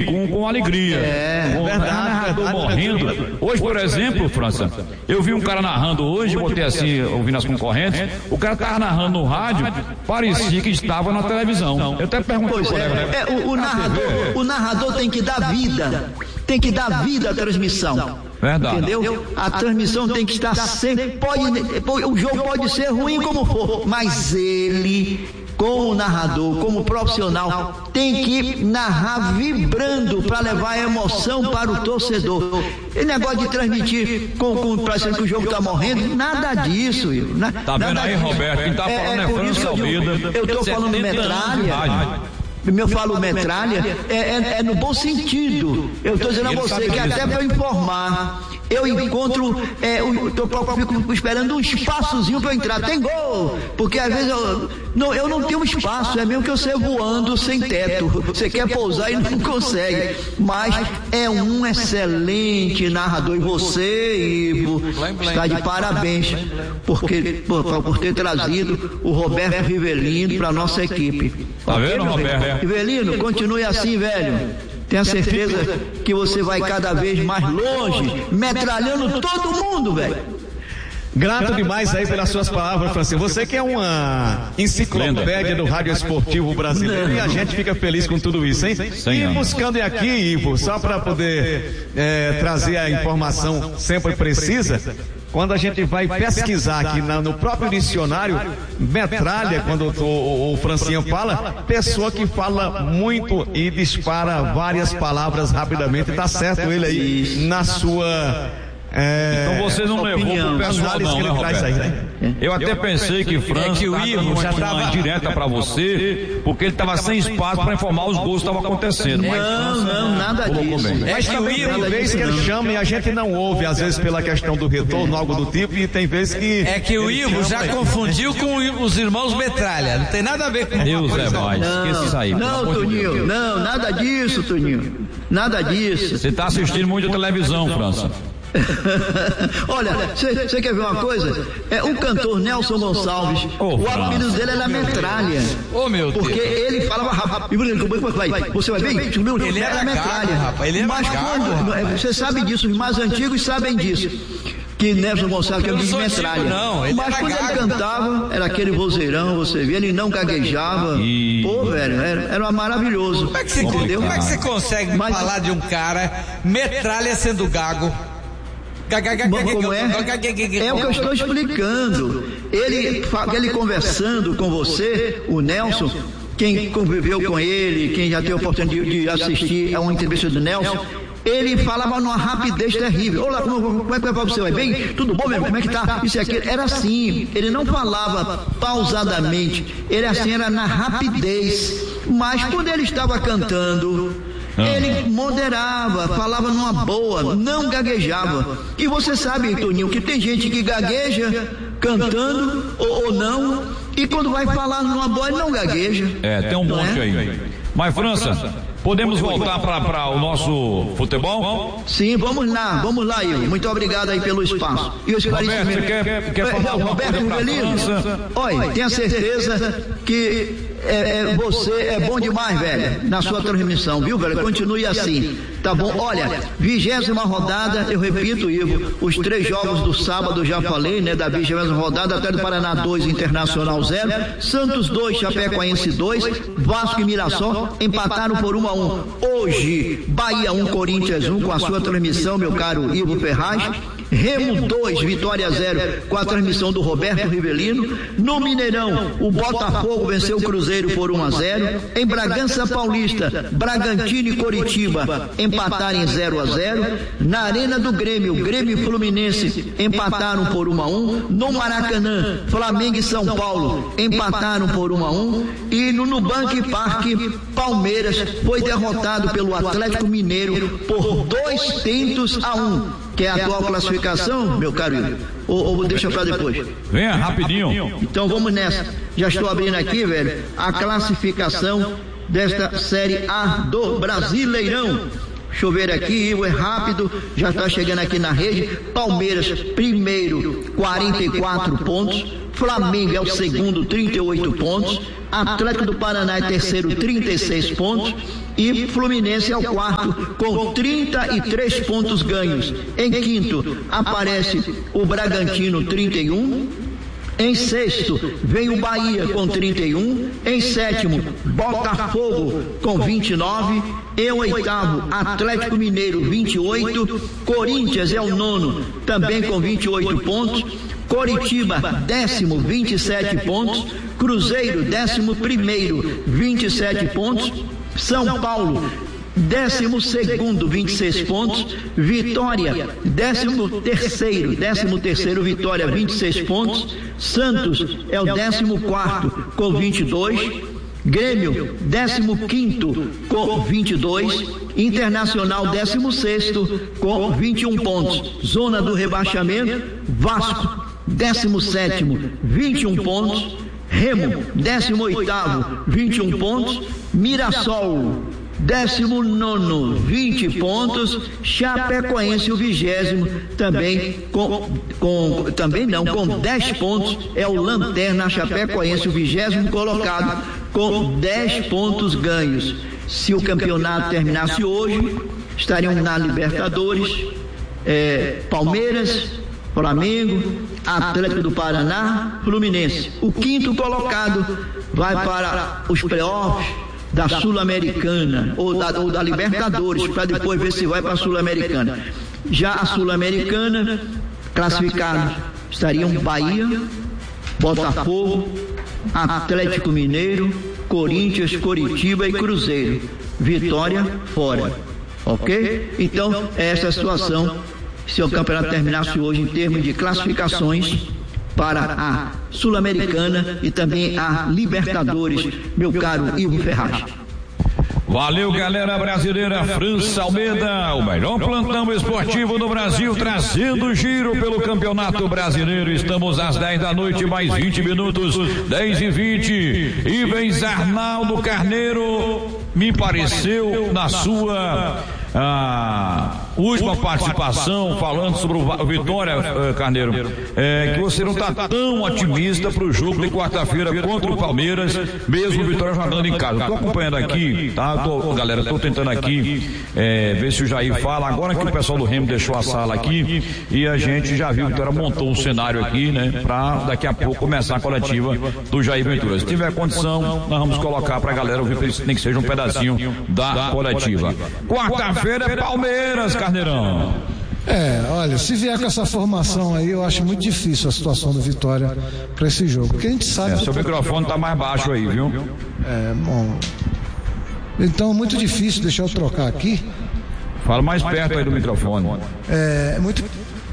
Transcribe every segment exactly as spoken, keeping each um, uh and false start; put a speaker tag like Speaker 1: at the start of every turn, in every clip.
Speaker 1: com, com alegria.
Speaker 2: É,
Speaker 1: com
Speaker 2: verdade,
Speaker 1: o narrador
Speaker 2: verdade,
Speaker 1: morrendo.
Speaker 2: verdade.
Speaker 1: Hoje, por exemplo, França, eu vi um cara narrando hoje, botei assim, ouvindo as concorrentes, o cara tava narrando no rádio, parecia que estava na televisão. Eu até perguntei
Speaker 2: Pois
Speaker 1: pro colega,
Speaker 2: é,
Speaker 1: né?
Speaker 2: é, o, o narrador, o narrador tem que dar vida, tem que dar vida à transmissão.
Speaker 1: Verdade.
Speaker 2: Entendeu? A transmissão tem que estar sempre. Pode, o jogo pode ser ruim como for, mas ele, como narrador, como profissional, tem que narrar vibrando para levar emoção para o torcedor. E negócio de transmitir com, com parecendo que o jogo está morrendo, nada disso. Na,
Speaker 1: Tá vendo aí,
Speaker 2: disso.
Speaker 1: Roberto? Quem tá falando é, é França Almeida.
Speaker 2: Eu estou falando metralha. Eu falo metralha, é, é, é no bom sentido. Eu estou dizendo a você que até para eu informar, eu encontro, é, eu, eu fico esperando um espaçozinho para eu entrar. Tem gol! Porque às vezes eu não, eu não tenho espaço, é mesmo que eu sei voando sem teto. Você quer pousar e não consegue. Mas é um excelente narrador. E você, Ivo, está de parabéns porque, por, por ter trazido o Roberto Rivelino para a nossa equipe.
Speaker 1: Tá vendo, Roberto?
Speaker 2: Rivelino, continue assim, velho. Tenha certeza que você vai cada vez mais longe, metralhando todo mundo, velho.
Speaker 3: Grato demais aí pelas suas palavras, Francisco. Você que é uma enciclopédia do rádio esportivo brasileiro, e a gente fica feliz com tudo isso, hein? E buscando aqui, Ivo, só para poder é, trazer a informação sempre precisa, quando a gente vai pesquisar aqui na, no próprio dicionário, metralha, quando o, o, o Francinha fala, pessoa que fala muito e dispara várias palavras rapidamente, tá certo ele aí na sua... É,
Speaker 1: então vocês não levou pro pessoal não, né, Roberto? Aí, né? Eu até pensei que França é que o Ivo já estava direta para você, porque ele estava sem espaço para informar os gols que estavam acontecendo.
Speaker 2: Não, França, não, nada disso.
Speaker 3: Bem. É que o Ivo, tem vezes que ele chama e a gente não ouve, às vezes pela questão do retorno, algo do tipo, e tem vezes que...
Speaker 4: É que o Ivo já aí. confundiu com os irmãos Metralha, não tem nada a ver com...
Speaker 1: Deus é mais, esqueça isso aí.
Speaker 2: Não, Toninho, não, nada disso, Toninho, nada disso.
Speaker 1: Você está assistindo muito a televisão, França.
Speaker 2: Olha, você quer ver uma coisa? É o cantor Nelson Gonçalves, oh, o apelido dele era Metralha.
Speaker 4: Oh, meu Deus.
Speaker 2: Porque ele falava rápido. Você vai bem?
Speaker 4: Ele era Metralha, rapaz. Ele era
Speaker 2: Mas quando, você sabe disso, os mais antigos sabem disso. Que Nelson Gonçalves que eu diz metralha.
Speaker 4: Tipo, não, ele
Speaker 2: Mas quando gago. Ele cantava, era aquele vozeirão, você via, ele não gaguejava. E... Pô, velho, era, era maravilhoso.
Speaker 4: Como é que você, entendeu? Como é que você consegue Mas... falar de um cara metralha sendo gago?
Speaker 2: Como é? É o que eu estou explicando. Ele, ele conversando com você, o Nelson, quem conviveu com ele, quem já teve a oportunidade de assistir a uma entrevista do Nelson, ele falava numa rapidez terrível. Olá, como, como é que você vai bem? Tudo bom mesmo? Como é que tá? Isso e aquilo. Era assim. Ele não falava pausadamente. Ele assim era na rapidez. Mas quando ele estava cantando, ele moderava, falava numa boa, não gaguejava. E você sabe, Toninho, que tem gente que gagueja cantando ou, ou não, e quando vai falar numa boa, ele não gagueja.
Speaker 1: É, tem um monte é? aí. Mas, França, podemos voltar para o nosso futebol?
Speaker 2: Sim, vamos lá, vamos lá, Ivo. Muito obrigado aí pelo espaço. E os
Speaker 1: Roberto, você quer, quer falar alguma
Speaker 2: Roberto
Speaker 1: coisa pra França?
Speaker 2: Olha, tenha certeza que É, é, você é bom demais, velho, na sua transmissão, viu, velho? Continue assim, tá bom? Olha, vigésima rodada, eu repito, Ivo, os três jogos do sábado, já falei, né, da vigésima rodada, até do Paraná dois, Internacional zero, Santos dois, Chapecoense dois, Vasco e Mirassol empataram por um a um. Hoje, Bahia um, Corinthians um, com a sua transmissão, meu caro Ivo Ferraz. Remo dois, Vitória zero, com a transmissão do Roberto Rivelino. No Mineirão, o Botafogo venceu o Cruzeiro por um a zero. Em Bragança Paulista, Bragantino e Coritiba empataram em zero a zero. Na Arena do Grêmio, Grêmio e Fluminense empataram por um a um. No Maracanã, Flamengo e São Paulo empataram por um a um. E no Nubank Parque, Palmeiras foi derrotado pelo Atlético Mineiro por dois tentos a um. Que é a atual classificação, meu caro Ivo? Ou, ou deixa pra depois?
Speaker 1: Venha, rapidinho.
Speaker 2: Então vamos nessa. Já estou abrindo aqui, velho, a classificação desta Série A do Brasileirão. Deixa eu ver aqui, Ivo, é rápido, já está chegando aqui na rede. Palmeiras, primeiro, quarenta e quatro pontos. Flamengo é o segundo, trinta e oito pontos. Atlético do Paraná é terceiro, trinta e seis pontos. E Fluminense é o quarto com trinta e três pontos ganhos. Em quinto aparece o Bragantino, trinta e um. Em sexto vem o Bahia com trinta e um. Em sétimo, Botafogo com vinte e nove. Em oitavo, Atlético Mineiro, vinte e oito. Corinthians é o nono, também com vinte e oito pontos. Coritiba, décimo, vinte e sete pontos. Cruzeiro, décimo primeiro, vinte e sete pontos. São Paulo, décimo segundo, vinte e seis pontos. Vitória, décimo terceiro, décimo terceiro, Vitória, vinte e seis pontos. Santos é o décimo quarto com vinte e dois. Grêmio, décimo quinto com vinte e dois. Internacional, décimo sexto com vinte e um pontos. Zona do rebaixamento, Vasco, décimo sétimo, vinte e um pontos. Remo, décimo oitavo, vinte e um pontos. Mirassol, décimo nono, vinte pontos. Chapecoense, o vigésimo, também com, com também não, com dez pontos, é o Lanterna Chapecoense, o vigésimo colocado, com dez pontos ganhos. Se o campeonato terminasse hoje, estariam na Libertadores, é, Palmeiras, Flamengo, Atlético do Paraná, Fluminense. O quinto colocado vai para os playoffs da Sul-Americana ou da, ou da Libertadores, para depois ver se vai para a Sul-Americana. Já a Sul-Americana, classificados estariam Bahia, Botafogo, Atlético Mineiro, Corinthians, Coritiba e Cruzeiro. Vitória fora. Ok? Então, essa é a situação. Se o campeonato terminasse hoje em termos de classificações para a Sul-Americana e também a Libertadores, meu caro Ivo Ferraz.
Speaker 1: Valeu, galera brasileira. França Almeida, o melhor plantão esportivo do Brasil, trazendo giro pelo Campeonato Brasileiro. Estamos às dez da noite, mais vinte minutos, dez e vinte. E vem Arnaldo Carneiro, me pareceu, na sua a última participação, falando sobre o Vitória, Carneiro, é, que você não está tão otimista para o jogo de quarta-feira contra o Palmeiras, mesmo o Vitória jogando em casa. Estou acompanhando aqui, tá? Tô, galera, estou tentando aqui é, ver se o Jair fala. Agora que o pessoal do Remo deixou a sala aqui e a gente já viu, o Vitória montou um cenário aqui, né? Para daqui a pouco começar a coletiva do Jair Ventura. Se tiver condição, nós vamos colocar para a galera ouvir, nem que seja um pedacinho da coletiva. Quarta-feira é Palmeiras, Carneirão.
Speaker 5: É, olha, se vier com essa formação aí, eu acho muito difícil a situação do Vitória para esse jogo, porque a gente sabe... É,
Speaker 1: seu microfone tá mais baixo aí, viu?
Speaker 5: É, bom... Então é muito difícil, deixa eu trocar aqui.
Speaker 1: Fala mais perto aí do microfone.
Speaker 5: É, é muito...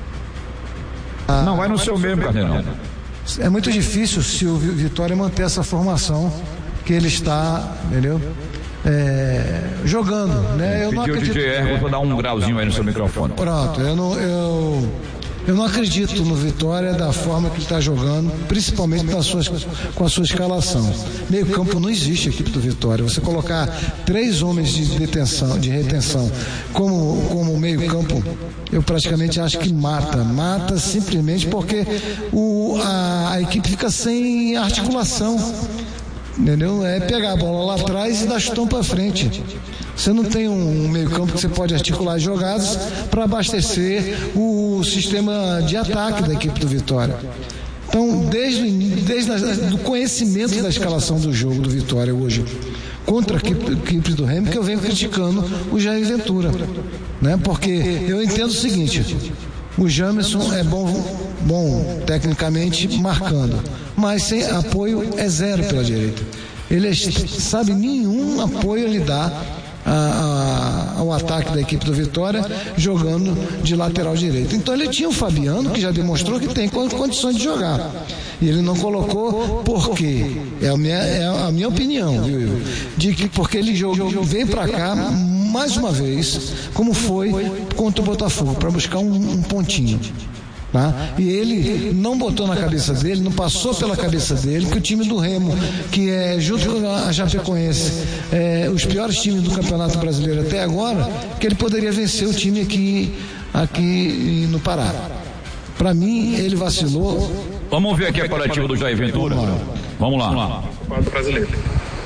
Speaker 1: Ah, não, vai no seu mesmo, Carneirão.
Speaker 5: É muito difícil se o Vitória manter essa formação que ele está, entendeu? É, jogando, né? Eu
Speaker 1: Pediu
Speaker 5: não acredito...
Speaker 1: o D J Ergo para dar um grauzinho aí no seu microfone.
Speaker 5: Pronto, eu não, eu, eu não acredito no Vitória da forma que ele está jogando, principalmente nas suas, com a sua escalação. Meio campo não existe a equipe do Vitória. Você colocar três homens de detenção, de retenção como, como meio campo, eu praticamente acho que mata. Mata simplesmente porque o, a, a equipe fica sem articulação. Entendeu? É pegar a bola lá atrás e dar chutão para frente. Você não tem um meio campo que você pode articular jogadas para abastecer o sistema de ataque da equipe do Vitória. Então, desde, desde o conhecimento da escalação do jogo do Vitória hoje contra a equipe, a equipe do Remo, que eu venho criticando o Jair Ventura, né? Porque eu entendo o seguinte: o Jamerson é bom, bom tecnicamente marcando, mas sem apoio é zero pela direita. Ele é, sabe, nenhum apoio ele dá a, a, ao ataque da equipe do Vitória jogando de lateral direito. Então ele tinha o Fabiano, que já demonstrou que tem condições de jogar, e ele não colocou. Por quê? É a minha, é a minha opinião, viu, Ivo? De que porque ele jogou, veio para cá mais uma vez, como foi contra o Botafogo, para buscar um, um pontinho. Tá? E ele não botou na cabeça dele, não passou pela cabeça dele que o time do Remo, que é junto com a Chapecoense, é, os piores times do Campeonato Brasileiro até agora, que ele poderia vencer o time aqui, aqui no Pará. Para mim, ele vacilou.
Speaker 1: Vamos ver aqui a coletiva do Jair Ventura. Vamos lá. Vamos lá.
Speaker 6: Brasileiro.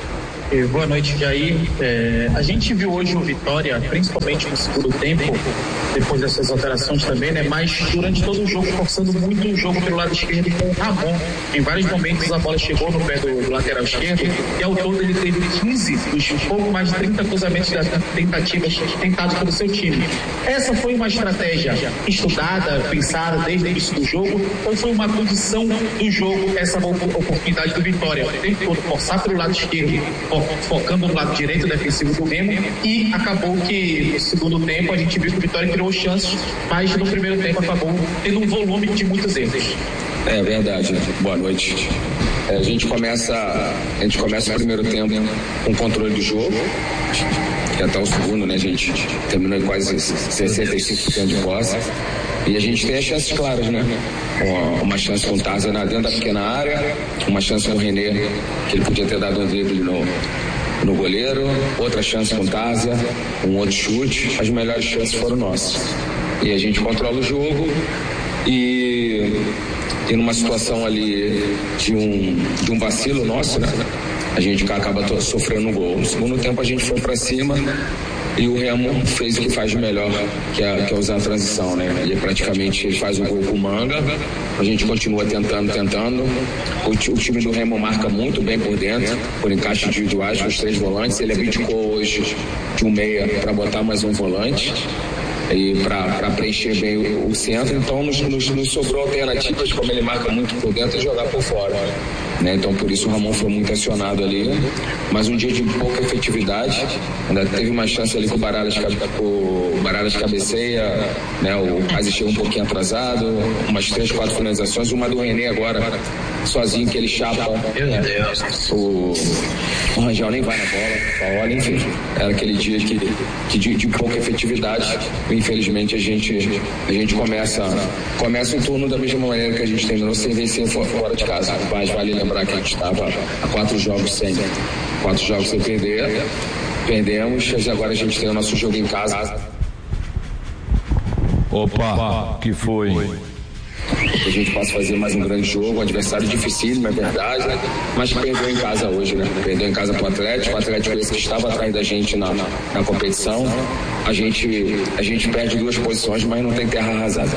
Speaker 6: Boa noite, Jair. É, a gente viu hoje o Vitória, principalmente no segundo tempo, depois dessas alterações também, né? Mas durante todo o jogo, forçando muito o jogo pelo lado esquerdo com o Ramon. Em vários momentos a bola chegou no pé do, do lateral esquerdo e ao todo ele teve quinze dos pouco mais de trinta cruzamentos das tentativas tentados pelo seu time. Essa foi uma estratégia estudada, pensada desde o início do jogo, ou foi uma condição do jogo, essa oportunidade do Vitória? O tempo todo forçar pelo lado esquerdo, focando no lado direito defensivo do Remo, e acabou que no segundo tempo a gente viu que o Vitória criou chances, mas no primeiro tempo acabou tendo um volume de muitos erros.
Speaker 7: É verdade. Boa noite. É, a gente começa a gente começa o primeiro tempo com controle do jogo, que até o segundo, né, a gente terminou em quase sessenta e cinco por cento de posse, e a gente tem as chances claras, né? Uma, uma chance com o Tarzan dentro da pequena área, uma chance com o René, que ele podia ter dado um drible no, no goleiro, outra chance com o Tarzan, um outro chute. As melhores chances foram nossas. E a gente controla o jogo e, e numa situação ali de um, de um vacilo nosso, né? A gente acaba sofrendo um gol. No segundo tempo a gente foi para cima e o Remo fez o que faz de melhor, que é, que é usar a transição, né? E praticamente ele faz o gol com o Manga, a gente continua tentando, tentando. O, o time do Remo marca muito bem por dentro, por encaixe individuais com os três volantes. Ele abdicou hoje de um meia para botar mais um volante e para preencher bem o, o centro. Então nos, nos, nos sobrou alternativas, como ele marca muito por dentro, e jogar por fora, né? Então por isso o Ramon foi muito acionado ali, mas um dia de pouca efetividade. Ainda teve uma chance ali com o Baralhas, o Baralhas cabeceia, né? O Kazi chega um pouquinho atrasado, umas três, quatro finalizações, uma do René agora sozinho, que ele chapa, né? o, o Rangel nem vai na bola, olha, enfim, era aquele dia que, que de, de pouca efetividade. Infelizmente a gente a gente começa começa o turno da mesma maneira que a gente terminou, sem vencer fora de casa. Mas vale lembrar que a gente estava a quatro jogos sem quatro jogos sem perder, perdemos, mas agora a gente tem o nosso jogo em casa.
Speaker 1: Opa, que foi?
Speaker 7: A gente possa fazer mais um grande jogo, um adversário dificílimo, é verdade, né? Mas perdeu em casa hoje, né? Perdeu em casa pro Atlético, o Atlético esse que estava atrás da gente na, na, na competição. A gente, a gente perde duas posições, mas não tem terra arrasada.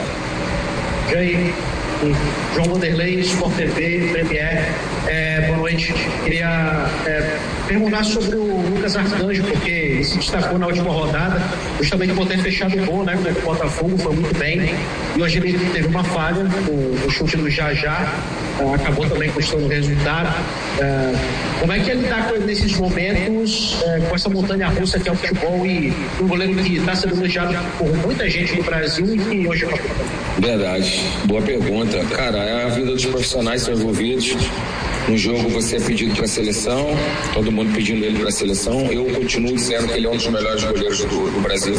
Speaker 6: E aí, João Vanderlei, Sport T V, Premier, é, boa noite. Queria é, perguntar sobre o Lucas Arcanjo, porque ele se destacou na última rodada, justamente por ter fechado o gol, né? Com o Botafogo, foi muito bem. E hoje ele teve uma falha, o, o chute do Jajá, uh, acabou também custando o resultado. Uh, como é que ele está nesses momentos, uh, com essa montanha russa que é o futebol, e um goleiro que está sendo elogiado por muita gente no Brasil e que hoje acabou?
Speaker 7: Verdade, boa pergunta. Cara, é a vida dos profissionais que estão envolvidos. No jogo você é pedido para a seleção, todo mundo pedindo ele para a seleção. Eu continuo dizendo que ele é um dos melhores goleiros do, do Brasil.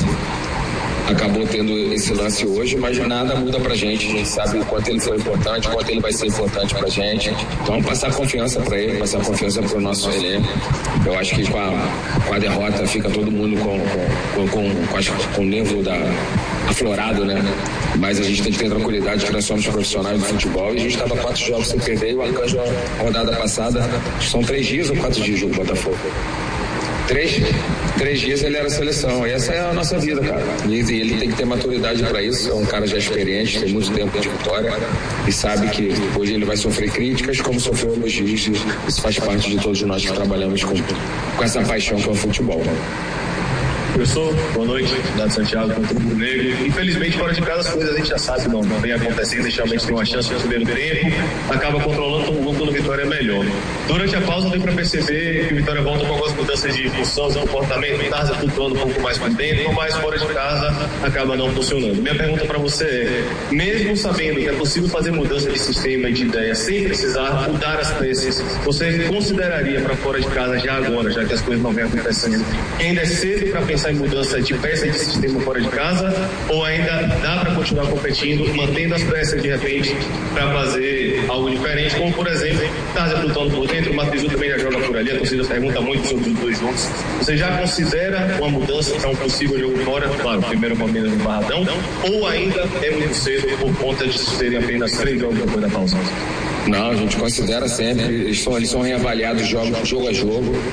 Speaker 7: Acabou tendo esse lance hoje, mas nada muda pra gente. A gente sabe o quanto ele foi importante, o quanto ele vai ser importante pra gente. Então, passar confiança pra ele, passar confiança pro nosso elenco. Eu acho que com a, com a derrota fica todo mundo com, com, com, com, com, com o nervo da, aflorado, né? Mas a gente tem que ter tranquilidade que nós somos profissionais do futebol e a gente estava quatro jogos sem perder. E o Arcanjo, a rodada passada, são três dias ou quatro dias de jogo do Botafogo? Três, três dias ele era seleção, e essa é a nossa vida, cara. E ele tem que ter maturidade para isso. É um cara já experiente, tem muito tempo de vitória e sabe que hoje ele vai sofrer críticas como sofreu elogios. Isso faz parte de todos nós que trabalhamos com, com essa paixão que é o futebol.
Speaker 8: Professor, boa noite, Dado Santiago, com o Grupo Negro. Infelizmente, fora de casa, as coisas a gente já sabe, não, não vem acontecendo, geralmente tem uma chance no primeiro tempo, acaba controlando, toma um gol quando a vitória é melhor. Durante a pausa, deu para perceber que o Vitória volta com algumas mudanças de função, de comportamento, o Tarza flutuando um pouco mais por dentro, mas fora de casa, acaba não funcionando. Minha pergunta para você é, mesmo sabendo que é possível fazer mudança de sistema e de ideia sem precisar mudar as peças, você consideraria para fora de casa já agora, já que as coisas não vêm acontecendo, que ainda é cedo para pensar em mudança de peça de sistema fora de casa, ou ainda dá para continuar competindo, mantendo as peças de repente para fazer algo diferente, como por exemplo, Tarza lutando por dentro, o Matheus também já joga por ali, a torcida pergunta muito sobre os dois juntos. Você já considera uma mudança para um possível jogo fora? Claro, primeiro Palmeiras no Barradão, ou ainda é muito cedo por conta de terem apenas três jogos depois da pausa?
Speaker 7: Não, a gente considera sempre, eles são, eles são reavaliados jogo, jogo a jogo.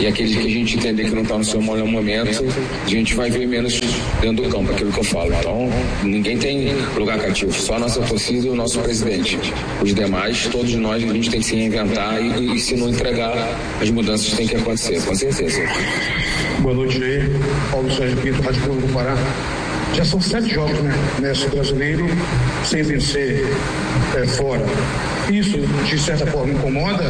Speaker 7: E aqueles que a gente entender que não está no seu melhor momento, a gente vai ver menos dentro do campo, aquilo que eu falo. Então, ninguém tem lugar cativo, só a nossa torcida e o nosso presidente. Os demais, todos nós, a gente tem que se reinventar e, e se não entregar, as mudanças têm que acontecer, com certeza.
Speaker 9: Boa noite aí, Paulo Sérgio Pinto, Rádio Clube do Pará. Já são sete jogos, né, nesse brasileiro, sem vencer é, fora. Isso, de certa forma, incomoda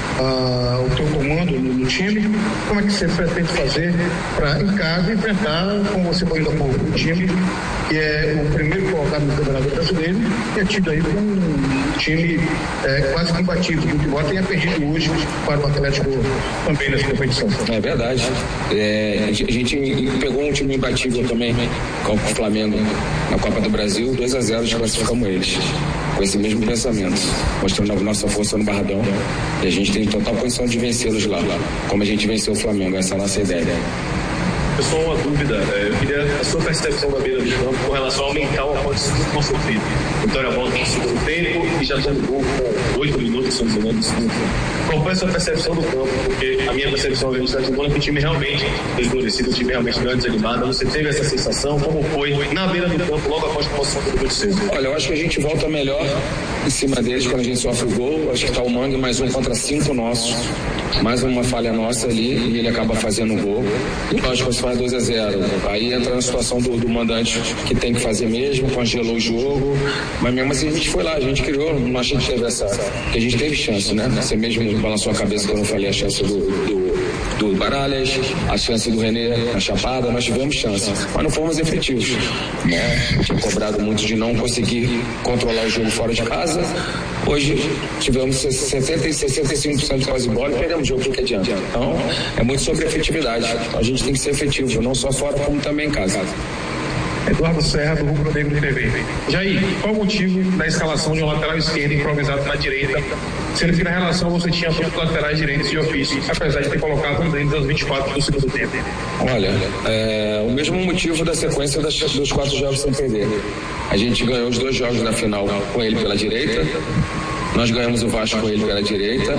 Speaker 9: ah, o teu comando no, no time. Como é que você pretende fazer para, em casa, enfrentar, como você foi ainda pouco, o time que é o primeiro colocado no Campeonato Brasileiro e é tido aí como um time é, quase que imbatível, embora tenha perdido hoje para o Atlético também nessa competição.
Speaker 7: É verdade. É, a gente pegou um time imbatível também, com o Flamengo, na Copa do Brasil, dois a zero, classificamos eles. Com esse mesmo pensamento, mostrando a nossa força no Barradão, e a gente tem total posição de vencê-los lá, como a gente venceu o Flamengo, essa é a nossa ideia.
Speaker 8: Pessoal, uma dúvida, eu queria a sua percepção da beira do campo com relação ao mental após o sofrido. Vitória volta no segundo tempo e já está no gol com oito minutos, se não me engano, do segundo tempo. Qual foi a sua percepção do campo? Porque a minha percepção é que o time realmente desmorecido, o time realmente não é desanimado. Você teve essa sensação? Como foi na beira do campo logo após a posição do muito cedo?
Speaker 7: Olha, eu acho que a gente volta melhor em cima deles quando a gente sofre o gol. Acho que tá o Mangue mais um contra cinco nossos. Mais uma falha nossa ali e ele acaba fazendo o gol. E lógico que você faz dois a zero. Aí entra na situação do, do mandante que tem que fazer mesmo, congelou o jogo. Mas mesmo assim a gente foi lá, a gente criou, não acho que a gente teve essa. Que a gente teve chance, né? Você mesmo balançou a cabeça quando eu falei a chance do, do, do Baralhas, a chance do René na Chapada, nós tivemos chance. Mas não fomos efetivos. Né? Tinha cobrado muito de não conseguir controlar o jogo fora de casa. Hoje tivemos setenta e sessenta e cinco por cento de quase bola e perdemos o jogo, o que adianta. Então, é muito sobre efetividade. A gente tem que ser efetivo, não só fora, como também em casa.
Speaker 9: Eduardo Serra, do Rubro Negro T V. Jair, qual o motivo da escalação de um lateral esquerdo improvisado na direita, sendo que na relação você tinha todos os laterais direitos de ofício, apesar de ter colocado um deles aos vinte e quatro do segundo tempo?
Speaker 7: Olha, é, o mesmo motivo da sequência das, dos quatro jogos sem perder. A gente ganhou os dois jogos na final com ele pela direita, nós ganhamos o Vasco com ele pela direita.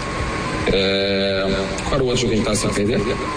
Speaker 7: É, qual era o outro jogo que a gente estava sem perder?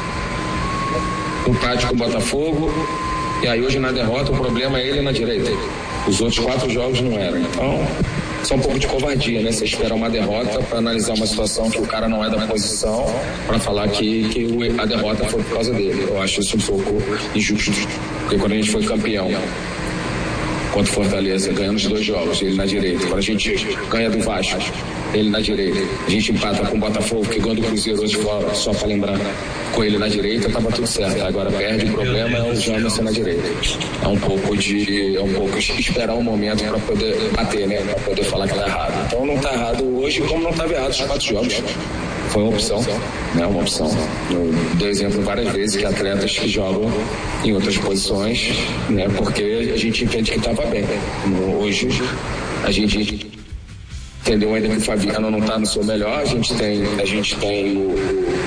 Speaker 7: O empate com o Botafogo. E aí hoje na derrota o problema é ele na direita. Os outros quatro jogos não eram. Então, isso é um pouco de covardia, né? Você espera uma derrota para analisar uma situação que o cara não é da posição, para falar que, que a derrota foi por causa dele. Eu acho isso um pouco injusto. Porque quando a gente foi campeão contra o Fortaleza, ganhamos dois jogos, ele na direita. Quando a gente ganha do Vasco, ele na direita. A gente empata com o Botafogo, que ganhou do Cruzeiro hoje fora, só para lembrar. Com ele na direita, tava tudo certo. Agora perde, o problema é o Jamerson na direita. É um pouco de. É um pouco esperar um momento para poder bater, né? Para poder falar que tá errado. Então não tá errado hoje, como não estava errado os quatro jogos. Foi uma opção, né? Uma opção. Eu dei exemplo várias vezes que atletas que jogam em outras posições, né? Porque a gente entende que estava bem. Hoje, a gente entendeu ainda que o Fabiano não está no seu melhor, a gente tem, a gente tem o,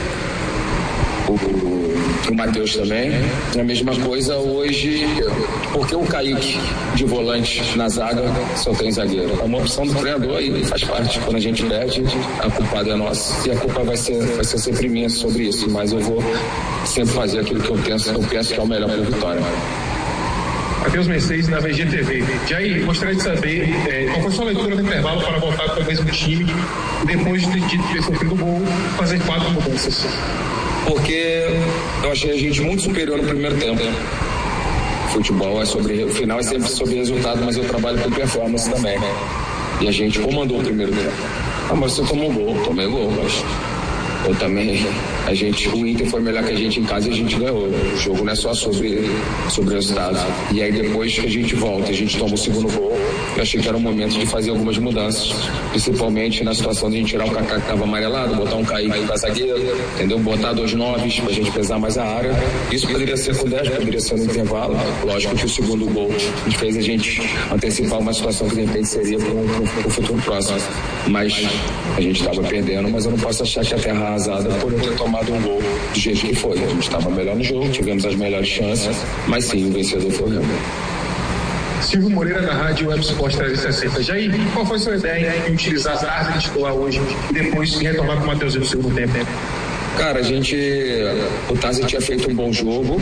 Speaker 7: o, o Matheus também. A mesma coisa hoje, porque o Kaique de volante na zaga só tem zagueiro. É uma opção do treinador e faz parte. Quando a gente perde, a culpada é nossa. E a culpa vai ser, vai ser sempre minha sobre isso. Mas eu vou sempre fazer aquilo que eu penso, eu penso que é o melhor para a vitória.
Speaker 9: Matheus Mercedes, da V G T V. Jair, gostaria de saber é, qual foi a sua leitura do intervalo para voltar para o mesmo time depois de ter, ter sofrido o gol, fazer quatro mudanças?
Speaker 7: Porque eu achei a gente muito superior no primeiro tempo. Futebol é sobre, o final é sempre sobre resultado, mas eu trabalho com performance também, né? E a gente comandou o primeiro tempo. Ah, mas você tomou gol, tomei gol, mas eu também, a gente, o Inter foi melhor que a gente em casa e a gente ganhou. O jogo não é só sobre, sobre resultado. E aí depois que a gente volta, a gente toma o segundo gol, eu achei que era o momento de fazer algumas mudanças, principalmente na situação de a gente tirar o Kaká que estava amarelado, botar um Kaique para zagueiro, entendeu? Botar dois noves para a gente pesar mais a área. Isso poderia ser com dez, poderia ser no intervalo. Lógico que o segundo gol fez a gente antecipar uma situação que de repente seria para o futuro próximo. Mas a gente estava perdendo, mas eu não posso achar que a terra arrasada por eu ter tomado um gol do jeito que foi. A gente estava melhor no jogo, tivemos as melhores chances, mas sim, o vencedor foi o Real.
Speaker 9: Silvio Moreira, da Rádio Web Sport trezentos e sessenta. Jair, qual foi a sua ideia em utilizar a tarde titular hoje e depois retornar com o Matheusinho no segundo tempo?
Speaker 7: Cara, a gente, o Tazi tinha feito um bom jogo,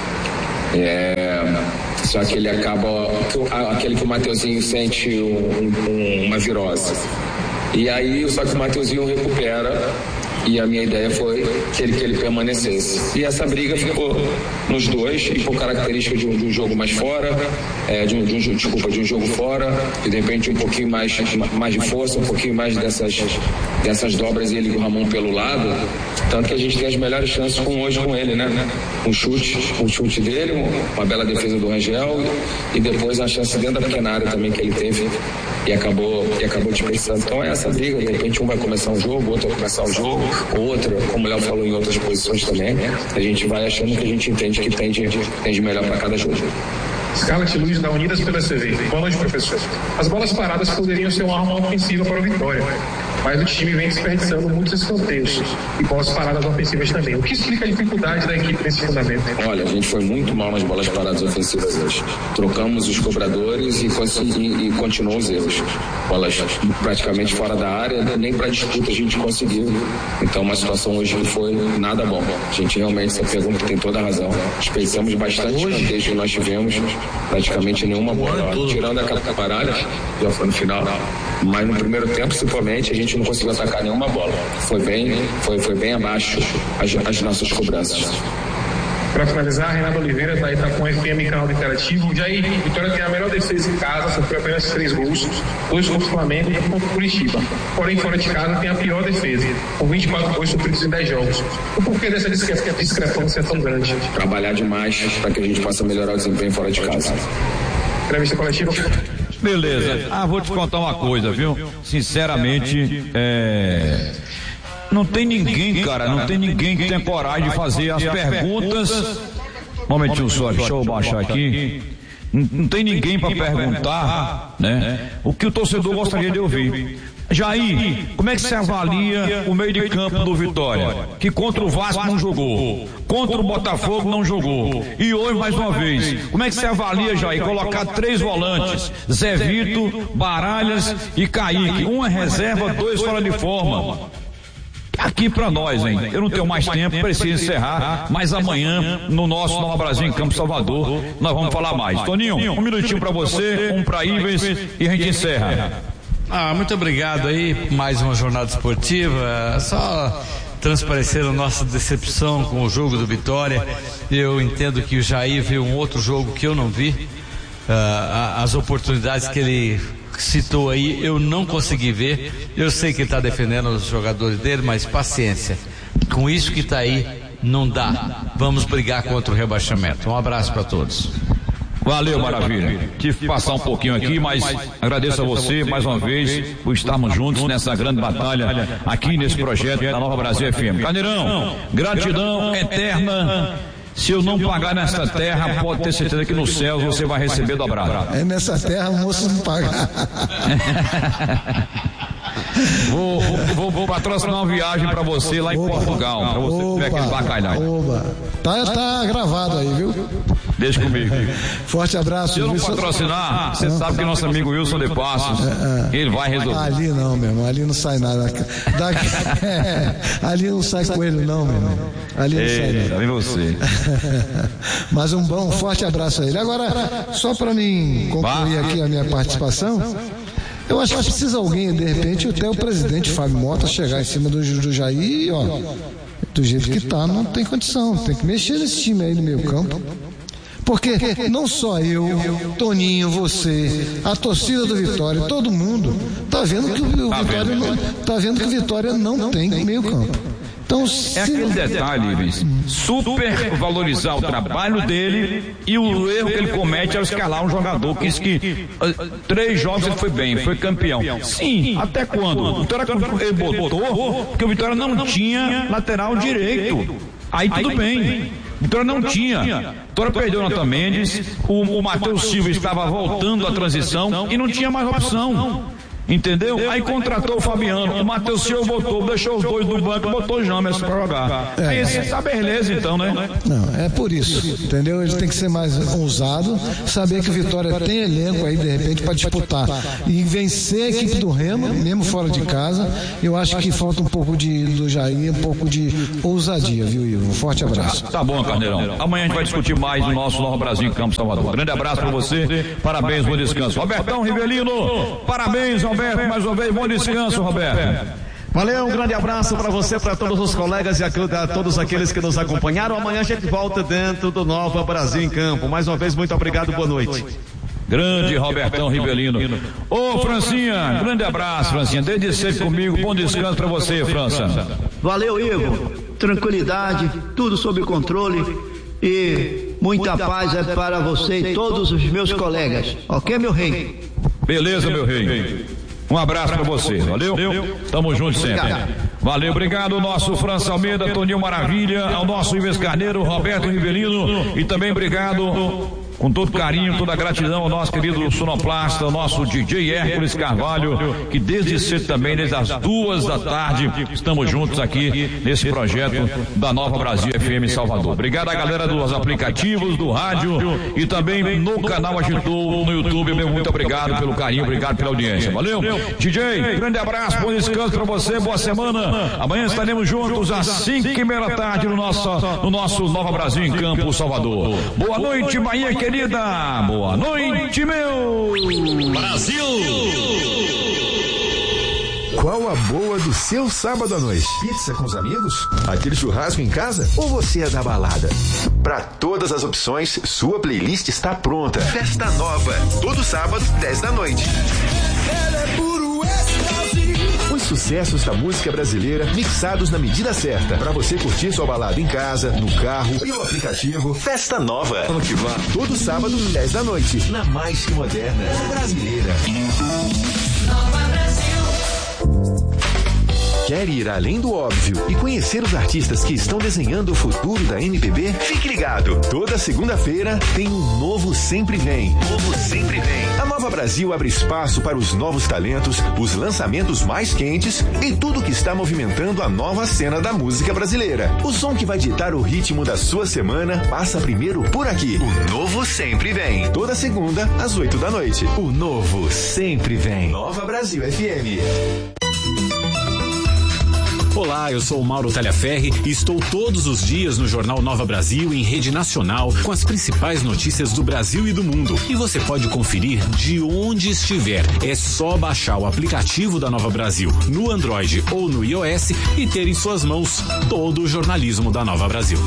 Speaker 7: é, só que ele acaba, aquele que o Mateuzinho sente um, um, uma virose, e aí só que o Mateuzinho recupera, e a minha ideia foi que ele, que ele permanecesse. E essa briga ficou nos dois, e por característica de um, de um jogo mais fora, é, de, um, de um, desculpa, de um jogo fora, e de repente um pouquinho mais, mais de força, um pouquinho mais dessas, dessas dobras, ele e o Ramon pelo lado, tanto que a gente tem as melhores chances com hoje com ele, né? Um chute, um chute dele, uma bela defesa do Rangel, e depois a chance dentro da pequena área também que ele teve, e acabou, e acabou desperdiçando. Então é essa briga, de repente um vai começar um jogo, o outro vai começar um jogo, outra, como o Léo falou em outras posições também, a gente vai achando que a gente entende que tem de, tem de melhor para cada jogo.
Speaker 6: Scarlett Luiz da Unidas pela C V. Boa noite, professor. As bolas paradas poderiam ser uma arma ofensiva para o Vitória, mas o time vem desperdiçando muitos escanteios e bolas paradas ofensivas também. O que explica a dificuldade da equipe nesse fundamento?
Speaker 7: Olha, a gente foi muito mal nas bolas paradas ofensivas hoje. Trocamos os cobradores e, e, e continuou os erros. Bolas praticamente fora da área, nem para disputa a gente conseguiu. Então, uma situação hoje que foi nada bom. A gente realmente, essa pergunta tem toda a razão. Desperdiçamos bastante escanteios que nós tivemos, praticamente nenhuma bola. Tirando aquela baralha, já foi no final. Mas no primeiro tempo, principalmente, a gente não conseguiu atacar nenhuma bola. Foi bem, foi, foi bem abaixo as, as nossas cobranças.
Speaker 6: Para finalizar, Renato Oliveira da Itacom F M, canal do Interativo. Jair, Vitória tem a melhor defesa em casa, sofreu apenas três gols, dois contra o Flamengo e um contra o Curitiba. Porém, fora de casa tem a pior defesa, com vinte e quatro gols sofridos em dez jogos. O porquê dessa discrepância tão grande?
Speaker 7: Trabalhar demais para que a gente possa melhorar o desempenho fora de casa.
Speaker 6: Entrevista coletiva.
Speaker 1: Beleza. Ah, vou te contar uma coisa, viu? Sinceramente, é... não tem ninguém, cara, não tem ninguém que tenha coragem de fazer as perguntas. Um momentinho só, deixa eu baixar aqui. Não, não tem ninguém para perguntar, né? O que o torcedor gostaria de ouvir. Jair, como é que você avalia o meio de campo do Vitória? Que contra o Vasco não jogou, contra o Botafogo não jogou, e hoje mais uma vez. Como é que você avalia, Jair, colocar três volantes, Zé Vitor, Baralhas e Kaique, uma reserva, dois fora de forma? Aqui pra nós, hein? Eu não tenho mais tempo, preciso encerrar, mas amanhã, no nosso Nova Brasil em Campo Salvador, nós vamos falar mais. Toninho, um minutinho pra você, um pra Ives e a gente encerra.
Speaker 4: Ah, muito obrigado aí por mais uma jornada esportiva. Só transparecer a nossa decepção com o jogo do Vitória. Eu entendo que o Jair viu um outro jogo que eu não vi. Uh, as oportunidades que ele citou aí, eu não consegui ver. Eu sei que ele está defendendo os jogadores dele, mas paciência. Com isso que está aí, não dá. Vamos brigar contra o rebaixamento. Um abraço para todos.
Speaker 1: Valeu, maravilha. Tive que passar um pouquinho aqui, mas agradeço a você mais uma vez por estarmos juntos nessa grande batalha aqui nesse projeto da Nova Brasil F M. Carneirão, gratidão eterna. Se eu não pagar nessa terra, pode ter certeza que no céu você vai receber dobrado.
Speaker 5: É nessa terra, o moço não paga.
Speaker 1: Vou, vou, vou patrocinar uma viagem pra você lá em oba, Portugal, pra você oba, ver aquele bacalhau.
Speaker 5: Oba. Tá, tá gravado aí, viu?
Speaker 1: Deixa comigo.
Speaker 5: Forte abraço.
Speaker 1: Se eu não patrocinar, você sabe que nosso amigo Wilson de Passos, é, é. ele vai resolver.
Speaker 5: Ali não, meu irmão, ali não sai nada. Daqui, é, ali não sai coelho não, meu irmão. Ali não
Speaker 1: Ei,
Speaker 5: sai nada.
Speaker 1: Vem você.
Speaker 5: Mas um bom, forte abraço a ele. Agora, só pra mim concluir aqui a minha participação, eu acho que precisa alguém, de repente, até o presidente Fábio Mota chegar em cima do, do Jair e, ó, do jeito que tá, não tem condição, tem que mexer nesse time aí no meio campo. Porque não só eu, Toninho, você, a torcida do Vitória, todo mundo tá vendo que o Vitória não, tá vendo que o Vitória não tem meio campo. Então,
Speaker 1: é aquele detalhe, Luiz, super valorizar o trabalho dele, e o erro que ele comete é escalar um jogador que diz que uh, três jogos ele foi bem, foi campeão. Sim, até quando? O Vitória ele botou porque o Vitória não tinha lateral direito. Aí tudo bem. O Vitória não tinha. O Vitória perdeu o Nathan Mendes, o, o Matheus Silva estava voltando à transição e não tinha mais opção. Entendeu? Aí contratou o Fabiano, o Matheus Silva botou, deixou os dois no banco, botou o Jamerson pra jogar. É. Aí esse tá beleza então, né?
Speaker 5: Não, é por isso, entendeu? Ele tem que ser mais ousado, saber que o Vitória tem elenco aí, de repente, para disputar e vencer a equipe do Remo, mesmo fora de casa. Eu acho que falta um pouco de, do Jair, um pouco de ousadia, viu, Ivo? Um forte abraço.
Speaker 1: Tá bom, Carneirão. Amanhã a gente vai discutir mais no nosso Nova Brasil em Campo Salvador. Grande abraço pra você, parabéns, bom descanso. Robertão Rivelino, parabéns, Roberto, mais uma vez, bom descanso, Roberto.
Speaker 3: Valeu, um grande abraço para você, para todos os colegas e a, a todos aqueles que nos acompanharam. Amanhã a gente volta dentro do Nova Brasil em Campo. Mais uma vez, muito obrigado, boa noite.
Speaker 1: Grande Robertão Rivelino. Ô, Francinha, grande abraço, Francinha. Desde cedo comigo, bom descanso para você, França.
Speaker 2: Valeu, Ivo. Tranquilidade, tudo sob controle e muita paz é para você e todos os meus colegas. Ok, meu rei?
Speaker 1: Beleza, meu rei. Um abraço pra você, valeu? Tamo junto sempre. Valeu, obrigado, nosso França Almeida, Toninho Maravilha, ao nosso Ives Carneiro, Roberto Rivelino, e também obrigado, com todo carinho, toda a gratidão ao nosso querido sonoplasta, ao nosso D J Hércules Carvalho, que desde cedo também, desde as duas da tarde, estamos juntos aqui nesse projeto da Nova Brasil F M Salvador. Obrigado à galera dos aplicativos, do rádio e também no canal Agitou, no YouTube. Meu muito obrigado pelo carinho, obrigado pela audiência. Valeu? D J, grande abraço, bom descanso pra você, boa semana. Amanhã estaremos juntos às cinco e meia da tarde no nosso, no nosso Nova Brasil em Campo Salvador. Boa noite, Bahia querida, boa noite, meu Brasil!
Speaker 10: Qual a boa do seu sábado à noite? Pizza com os amigos? Aquele churrasco em casa? Ou você é da balada? Para todas as opções, sua playlist está pronta. Festa Nova, todo sábado, dez da noite. Ela é puro êxtase. Os sucessos da música brasileira mixados na medida certa. Para você curtir sua balada em casa, no carro e no aplicativo. Festa Nova. Ano que vá, todo sábado, dez da noite. Na mais que moderna brasileira. Nova Brasil. Quer ir além do óbvio e conhecer os artistas que estão desenhando o futuro da M P B? Fique ligado! Toda segunda-feira tem um Novo Sempre Vem. Novo Sempre Vem. A Nova Brasil abre espaço para os novos talentos, os lançamentos mais quentes e tudo que está movimentando a nova cena da música brasileira. O som que vai ditar o ritmo da sua semana passa primeiro por aqui. O Novo Sempre Vem. Toda segunda, às oito da noite. O Novo Sempre Vem. Nova Brasil F M.
Speaker 11: Olá, eu sou o Mauro Talhaferri e estou todos os dias no Jornal Nova Brasil em rede nacional com as principais notícias do Brasil e do mundo. E você pode conferir de onde estiver. É só baixar o aplicativo da Nova Brasil no Android ou no iOS e ter em suas mãos todo o jornalismo da Nova Brasil.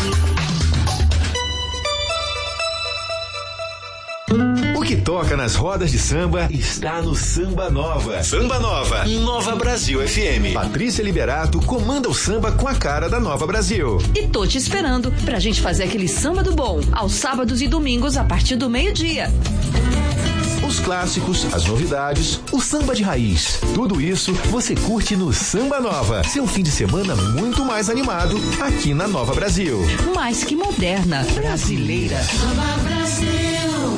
Speaker 10: O que toca nas rodas de samba está no Samba Nova. Samba Nova, Nova Brasil F M. Patrícia Liberato comanda o samba com a cara da Nova Brasil.
Speaker 12: E tô te esperando pra gente fazer aquele samba do bom, aos sábados e domingos a partir do meio-dia.
Speaker 10: Os clássicos, as novidades, o samba de raiz. Tudo isso você curte no Samba Nova. Seu fim de semana muito mais animado aqui na Nova Brasil.
Speaker 12: Mais que moderna, brasileira. Nova Brasil.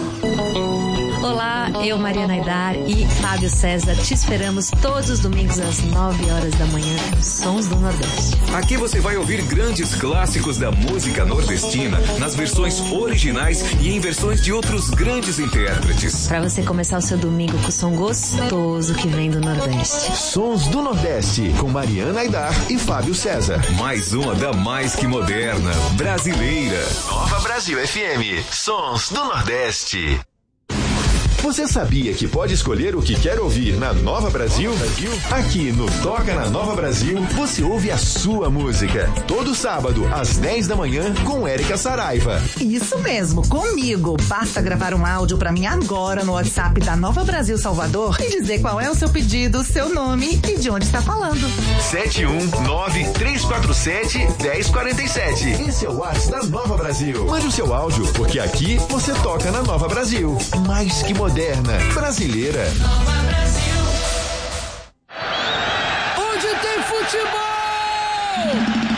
Speaker 13: Olá, eu, Mariana Aidar e Fábio César, te esperamos todos os domingos às nove horas da manhã nos Sons do Nordeste.
Speaker 14: Aqui você vai ouvir grandes clássicos da música nordestina, nas versões originais e em versões de outros grandes intérpretes.
Speaker 13: Para você começar o seu domingo com o som gostoso que vem do Nordeste.
Speaker 10: Sons do Nordeste, com Mariana Aidar e Fábio César.
Speaker 14: Mais uma da mais que moderna, brasileira.
Speaker 10: Nova Brasil F M, Sons do Nordeste. Você sabia que pode escolher o que quer ouvir na Nova Brasil? Aqui no Toca na Nova Brasil, você ouve a sua música. Todo sábado, às dez da manhã, com Érica Saraiva.
Speaker 15: Isso mesmo, comigo. Basta gravar um áudio pra mim agora no WhatsApp da Nova Brasil Salvador e dizer qual é o seu pedido, seu nome e de onde está falando.
Speaker 10: sete um nove, três quatro sete, um zero quatro sete. Esse é o WhatsApp da Nova Brasil. Mande o seu áudio, porque aqui você toca na Nova Brasil. Mais que moderna. Moderna, brasileira.
Speaker 16: Nova Brasil. Onde tem futebol,